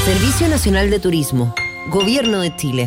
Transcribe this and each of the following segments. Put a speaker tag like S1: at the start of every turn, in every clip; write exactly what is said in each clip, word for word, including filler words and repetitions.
S1: Servicio Nacional de Turismo, Gobierno de Chile.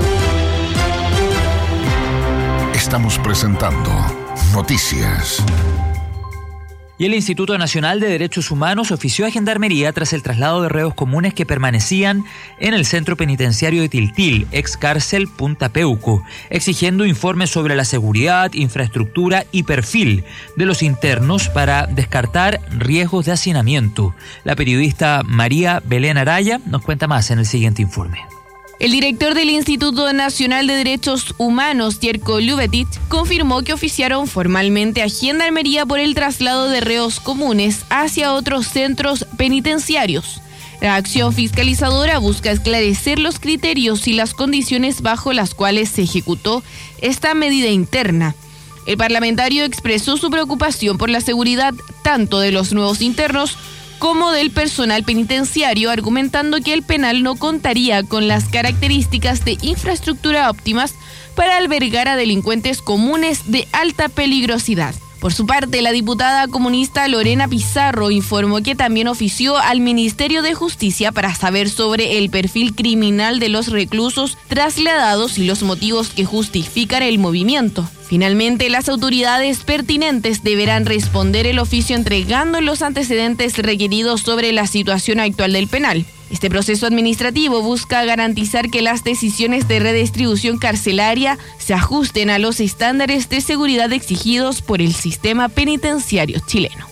S2: Estamos presentando Noticias.
S3: Y el Instituto Nacional de Derechos Humanos ofició a Gendarmería tras el traslado de reos comunes que permanecían en el centro penitenciario de Tiltil, ex cárcel Punta Peuco, exigiendo informes sobre la seguridad, infraestructura y perfil de los internos para descartar riesgos de hacinamiento. La periodista María Belén Araya nos cuenta más en el siguiente informe.
S4: El director del Instituto Nacional de Derechos Humanos, Jerko Ljubetic, confirmó que oficiaron formalmente a Gendarmería por el traslado de reos comunes hacia otros centros penitenciarios. La acción fiscalizadora busca esclarecer los criterios y las condiciones bajo las cuales se ejecutó esta medida interna. El parlamentario expresó su preocupación por la seguridad tanto de los nuevos internos como del personal penitenciario, argumentando que el penal no contaría con las características de infraestructura óptimas para albergar a delincuentes comunes de alta peligrosidad. Por su parte, la diputada comunista Lorena Pizarro informó que también ofició al Ministerio de Justicia para saber sobre el perfil criminal de los reclusos trasladados y los motivos que justifican el movimiento. Finalmente, las autoridades pertinentes deberán responder el oficio entregando los antecedentes requeridos sobre la situación actual del penal. Este proceso administrativo busca garantizar que las decisiones de redistribución carcelaria se ajusten a los estándares de seguridad exigidos por el sistema penitenciario chileno.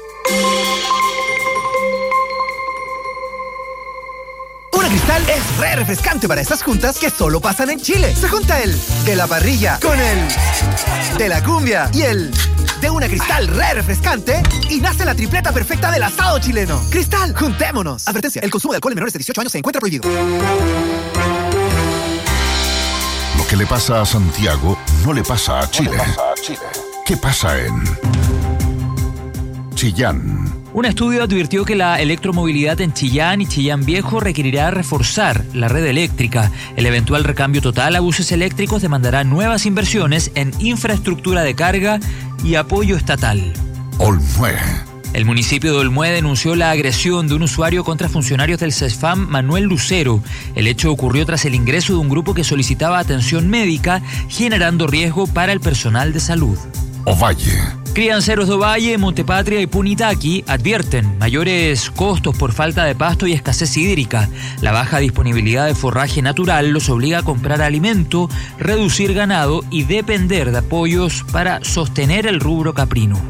S5: Una Cristal es re refrescante para estas juntas que solo pasan en Chile. Se junta el de la parrilla con el de la cumbia y el de Una Cristal re refrescante y nace la tripleta perfecta del asado chileno. Cristal, juntémonos. Advertencia, el consumo de alcohol en menores de dieciocho años se encuentra prohibido.
S2: Lo que le pasa a Santiago no le pasa a Chile. No le pasa a Chile. ¿Qué pasa en Chillán?
S3: Un estudio advirtió que la electromovilidad en Chillán y Chillán Viejo requerirá reforzar la red eléctrica. El eventual recambio total a buses eléctricos demandará nuevas inversiones en infraestructura de carga y apoyo estatal.
S2: Olmué.
S3: El municipio de Olmué denunció la agresión de un usuario contra funcionarios del CESFAM, Manuel Lucero. El hecho ocurrió tras el ingreso de un grupo que solicitaba atención médica, generando riesgo para el personal de salud.
S2: Ovalle.
S3: Crianceros de Ovalle, Montepatria y Punitaqui advierten mayores costos por falta de pasto y escasez hídrica. La baja disponibilidad de forraje natural los obliga a comprar alimento, reducir ganado y depender de apoyos para sostener el rubro caprino.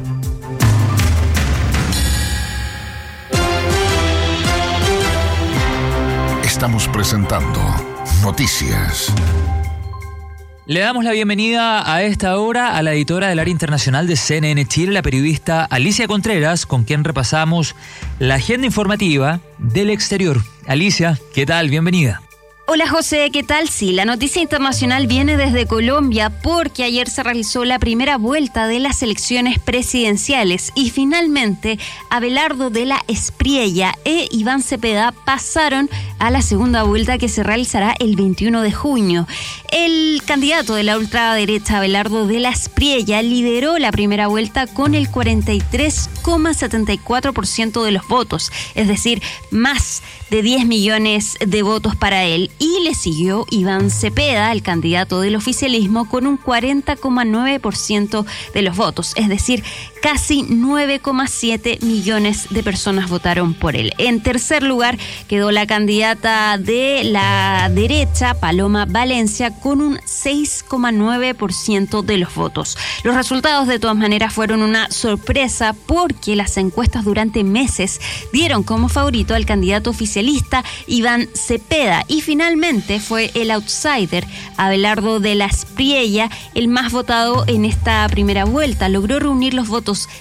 S2: Estamos presentando Noticias.
S3: Le damos la bienvenida a esta hora a la editora del área internacional de C N N Chile, la periodista Alicia Contreras, con quien repasamos la agenda informativa del exterior. Alicia, ¿qué tal? Bienvenida.
S6: Hola José, ¿qué tal? Sí, la noticia internacional viene desde Colombia porque ayer se realizó la primera vuelta de las elecciones presidenciales y finalmente Abelardo de la Espriella e Iván Cepeda pasaron a la segunda vuelta que se realizará el veintiuno de junio. El candidato de la ultraderecha Abelardo de la Espriella lideró la primera vuelta con el cuarenta y tres coma setenta y cuatro por ciento de los votos, es decir, más de diez millones de votos para él. Y le siguió Iván Cepeda, el candidato del oficialismo, con un cuarenta coma nueve por ciento de los votos, es decir, casi nueve coma siete millones de personas votaron por él. En tercer lugar quedó la candidata de la derecha, Paloma Valencia, con un seis coma nueve por ciento de los votos. Los resultados de todas maneras fueron una sorpresa porque las encuestas durante meses dieron como favorito al candidato oficialista Iván Cepeda y finalmente fue el outsider Abelardo de la Espriella el más votado en esta primera vuelta. Logró reunir los votos